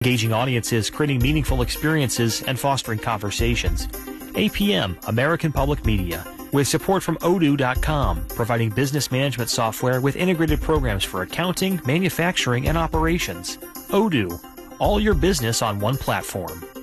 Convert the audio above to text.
Engaging audiences, creating meaningful experiences, and fostering conversations. APM, American Public Media, with support from Odoo.com, providing business management software with integrated programs for accounting, manufacturing, and operations. Odoo, all your business on one platform.